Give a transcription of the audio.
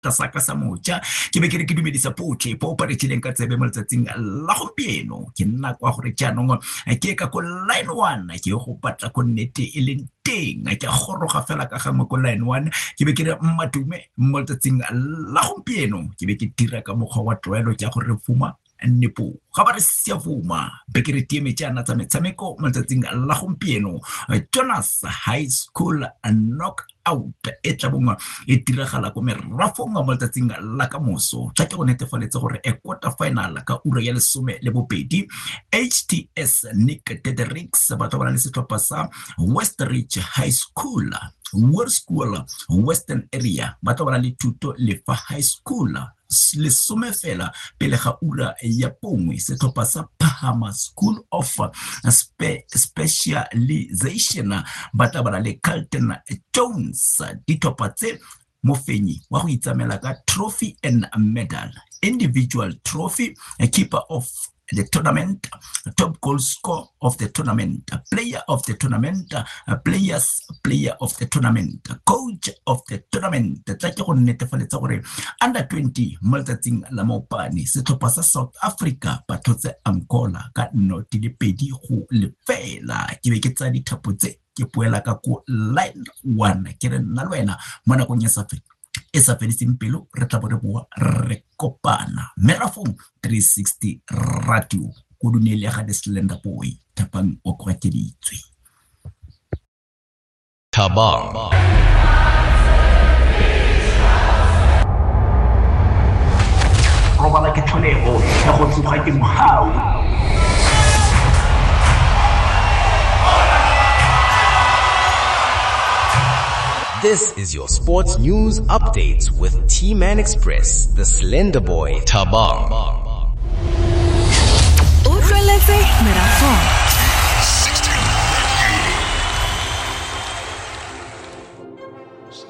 seata sa ka sa moja ke be ke re ke dumedisa potlhe po paretileng ka tsebe mo letsatsing la gompieno ke nna kwa gore jaanong ke ka ko line 1 ke go patla ko nnete e leng teng ke goroga fela ka gangwe ko line 1 ke be ke re mmadume mo letsatsing la gompieno ke be ke dira ka mokgwa wa tlwaelo ja gore fuma nepo ga ba re siafuma be ke re tieme tjana tsa metshameko mo letsatsing la gompieno Jonas High School knockout e tla bonga e tiragala ko merafong mo letsatsing la kamoso tla ke go netefaletse gore e quarter final ka ura ya 12 HTS Nick Tedericks ba tobana le setlhopha sa Westridge High School World School Western Area ba tobana le Thuto Lefa High School lesome fela pele ga ura ya pongwe setlhopha sa Phahama School of Specialization ba tabana le Carlton Jones ditlhopha tse mofenyi wa go itsamela ka trophy and medal individual trophy keeper of the tournament, top goal scorer of the tournament, player of the tournament, player of the tournament, coach of the tournament. Tla ke go netefaletsa gore under 20 mo letsatsing la maopane setlhopha sa South Africa ba thotse Angola ka noti le pedi go lefela ke be ke tsa dithapo tse ke puela ka ko line 1 ke re nna le wena mo nakong ya e sa fediseng pelo re tla bore boa re kopana merafong 360 radio go dunele ga the Slender Boy Thabang o kwakeditswe Thabang robala ke tlholego ya go tsoga ke mohau. This is your sports news updates with T-Man Express, the Slender Boy, Thabang. Utlweletse